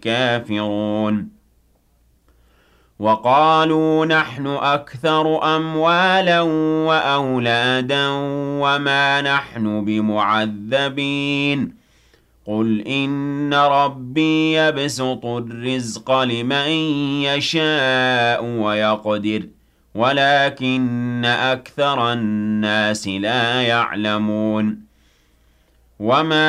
كافرون وقالوا نحن أكثر أموالا وأولادا وما نحن بمعذبين قل إن ربي يبسط الرزق لمن يشاء ويقدر ولكن أكثر الناس لا يعلمون وما